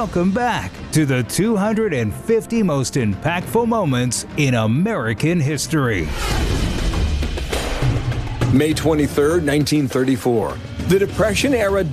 Welcome back to the 250 most impactful moments in American history. May 23, 1934. The Depression-era